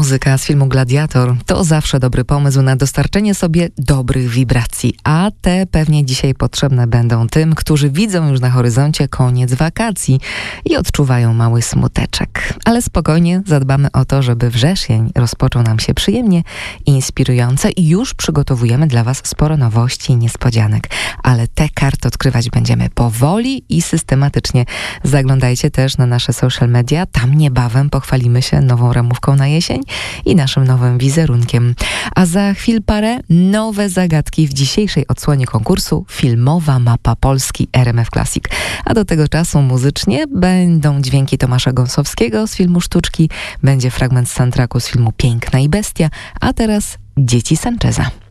Muzyka z filmu Gladiator to zawsze dobry pomysł na dostarczenie sobie dobrych wibracji, a te pewnie dzisiaj potrzebne będą tym, którzy widzą już na horyzoncie koniec wakacji i odczuwają mały smuteczek. Ale spokojnie zadbamy o to, żeby wrzesień rozpoczął nam się przyjemnie i inspirująco i już przygotowujemy dla Was sporo nowości i niespodzianek. Ale te karty odkrywać będziemy powoli i systematycznie. Zaglądajcie też na nasze social media, tam niebawem pochwalimy się nową ramówką na jesień i naszym nowym wizerunkiem. A za chwil parę nowe zagadki w dzisiejszej odsłonie konkursu Filmowa Mapa Polski RMF Classic. A do tego czasu muzycznie będą dźwięki Tomasza Gąsowskiego z filmu Sztuczki, będzie fragment soundtracku z filmu Piękna i Bestia, a teraz Dzieci Sancheza.